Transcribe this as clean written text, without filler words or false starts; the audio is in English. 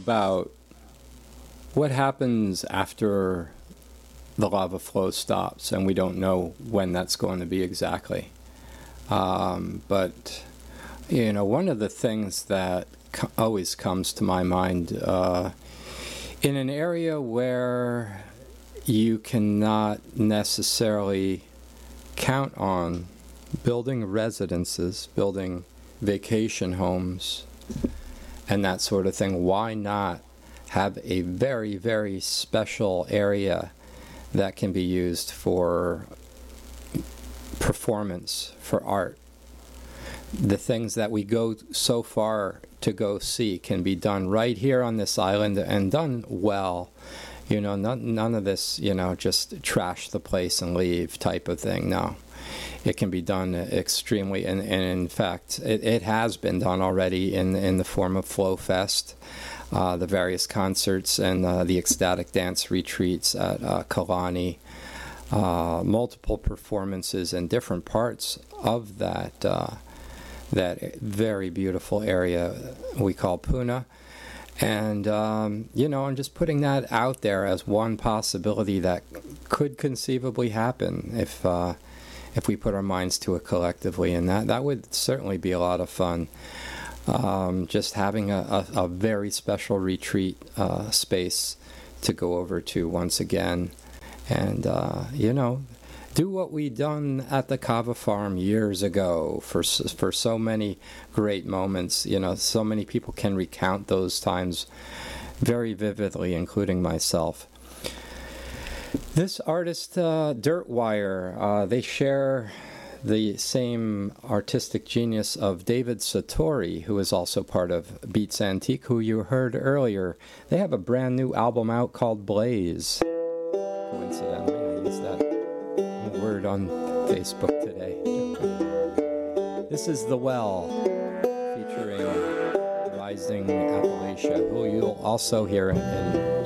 about what happens after the lava flow stops, and we don't know when that's going to be exactly. But, you know, one of the things that always comes to my mind, in an area where you cannot necessarily count on building residences, building vacation homes, and that sort of thing, why not have a very, very special area that can be used for performance, for art? The things that we go so far to go see can be done right here on this island, and done well. You know, none of this, you know, just trash the place and leave type of thing. No. It can be done extremely, and in fact, it has been done already in the form of Flow Fest, the various concerts, and the ecstatic dance retreats at Kalani. Multiple performances in different parts of that very beautiful area we call Puna. And, you know, I'm just putting that out there as one possibility that could conceivably happen if we put our minds to it collectively. And that would certainly be a lot of fun. Just having a very special retreat space to go over to once again. And, you know, do what we done at the Kava Farm years ago for so many great moments. You know, so many people can recount those times very vividly, including myself. This artist, Dirtwire, they share the same artistic genius of David Satori, who is also part of Beats Antique, who you heard earlier. They have a brand new album out called Blaze. Coincidentally, I used that word on Facebook today. This is The Well, featuring Rising Appalachia, who you'll also hear in